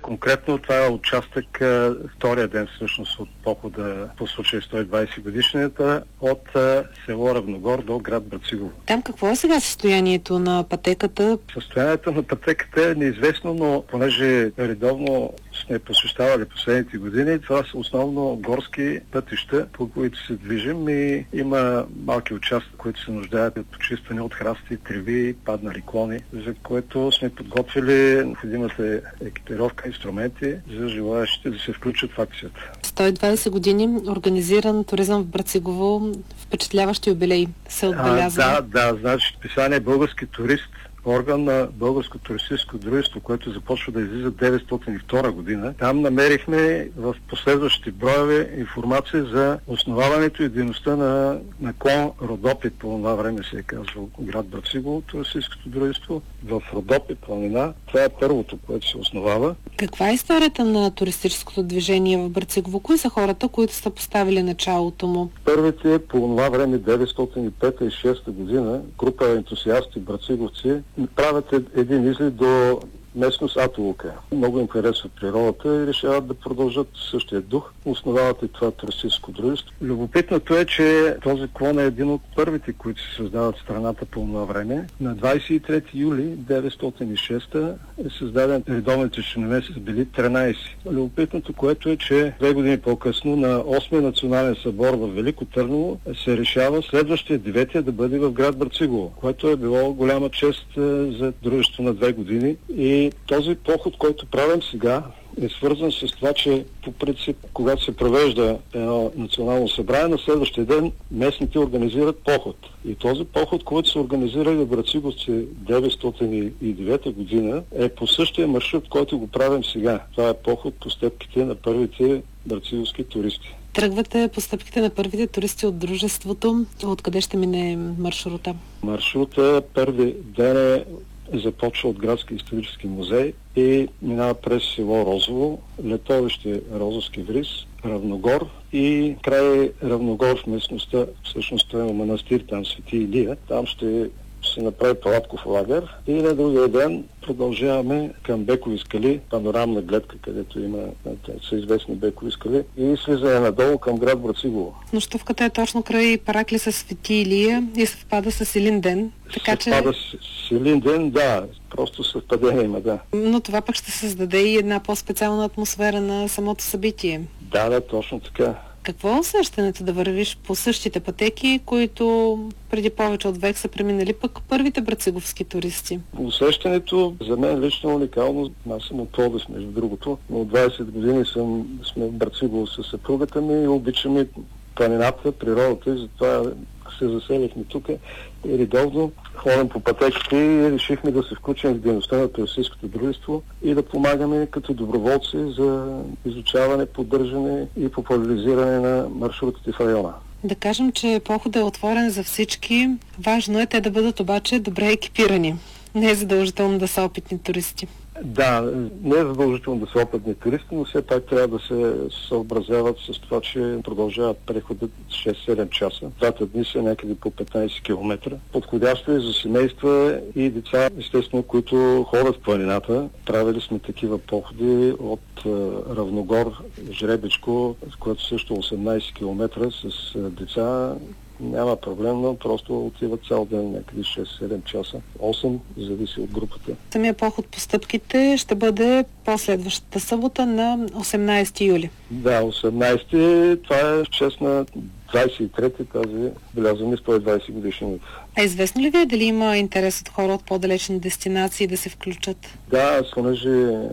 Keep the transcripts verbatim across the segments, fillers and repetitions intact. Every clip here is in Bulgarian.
Конкретно това е участък, втория ден всъщност от похода по случай сто и двайсет годишнината от село Равногор до град Брацигово. Там какво е сега състоянието на пътеката? Състоянието на пътеката е неизвестно, но понеже редовно сме посещавали последните години, това са основно горски пътища, по които се движим и има малки участъци, които се нуждаят от почистване от храсти, треви, паднали клони, за което сме подготвили необходимата екипировка, инструменти за желаящите да се включат в акцията. сто и двайсет години организиран туризъм в Брацигово, впечатляващи юбилей се отбелязва. А, да, да, значи списание Български турист, орган на Българско туристическо дружество, което започва да излиза деветстотин и втора година. Там намерихме в последващите броеве информация за основаването и дейността на, на клон Родопи, по това време се е казвал град Брацигово, туристическото дружество, в Родопи планина. Това е първото, което се основава. Каква е историята на туристическото движение в Брацигово? Кои са хората, които са поставили началото му? Първите по това време, деветстотин и пета и шеста година, група ентусиасти брациговци правят един излет до местност Атолука. Много им харесва природата и решават да продължат същия дух. Основават и това туристическо дружество. Любопитното е, че този клон е един от първите, които се създават в страната по това време. На двайсет и трети юли деветстотин и шеста е създаден, редовните членове са били тринайсет. Любопитното, което е, че две години по-късно на осми национален събор в Велико Търново се решава следващия деветия да бъде в град Брацигово, което е било голяма чест за дружество на две години. И този поход, който правим сега, е свързан с това, че по принцип, когато се провежда едно национално събрание, на следващия ден местните организират поход. И този поход, който се организирали в Брациговци деветстотин и девета година, е по същия маршрут, който го правим сега. Това е поход по стъпките на първите брациговски туристи. Тръгвате по стъпките на първите туристи от дружеството. Откъде ще мине маршрута? Маршрута първи ден е започва от Градски исторически музей и минава през село Розово, летовище Розовски вриз, Равногор и край Равногор в местността, всъщност това е манастир, там Свети Илия, там ще се направи палатков лагер и на другия ден продължаваме към Бекови скали, панорамна гледка, където има са известни Бекови скали и слизане надолу към град Брацигово. Нощувката е точно край параклиса Свети Илия и съвпада с Илинден. Така съвпада че... с Илинден, да, просто съвпадение има, да. Но това пък ще създаде и една по-специална атмосфера на самото събитие. Да, да, точно така. Какво е усещането да вървиш по същите пътеки, които преди повече от век са преминали пък първите брациговски туристи? Усещането за мен лично е уникално. Аз съм от Пловдив, между другото, но от двайсет години съм, сме в Брацигово със съпругата ми и обичаме планината, природата и затова се заселихме тук и редовно ходим по пътеките и решихме да се включим в дейността на туристическото дружество и да помагаме като доброволци за изучаване, поддържане и популяризиране на маршрутите в района. Да кажем, че походът е отворен за всички. Важно е те да бъдат обаче добре екипирани. Не е задължително да са опитни туристи. Да, не е задължително да са опитни туристи, но все пак трябва да се съобразяват с това, че продължават преходът шест-седем часа. Двата дни са някъде по петнайсет километра. Подходящо е за семейства и деца, естествено, които ходят в планината. Правили сме такива походи от е, Равногор, Жребичко, което също осемнайсет километра с е, деца. Няма проблем, но просто отиват цял ден, някъде шест-седем часа. осем, зависи от групата. Самия поход по стъпките ще бъде последващата събота на осемнайсети юли. Да, осемнайсети, това е в чест на двайсет и трети, тази белязваме сто и двайсет годишнината. А известно ли ви е дали има интерес от хора от по-далечни дестинации да се включат? Да, понеже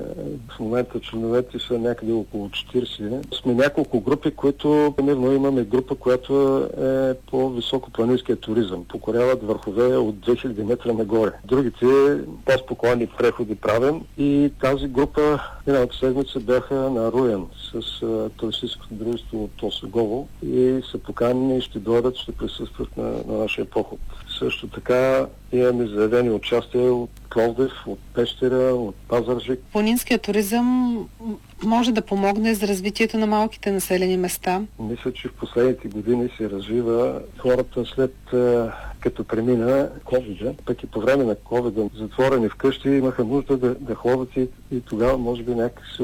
в момента членовете са някъде около четирийсет. Сме няколко групи, които, примерно имаме група, която е по високопланинския туризъм. Покоряват върхове от две хиляди метра нагоре. Другите по-спокойни преходи правим и тази група миналата седмица бяха на Руен с туристическото дружество от Осогово и са поканени и ще дойдат, ще присъстват на, на нашия поход. Също така имаме заявени участия от Пловдив, от Пещера, от Пазарджик. Планинският туризъм може да помогне за развитието на малките населени места. Мисля, че в последните години се развива хората след като премина ковида, пък и по време на ковида затворени вкъщи имаха нужда да, да ходят и, и тогава може би някак се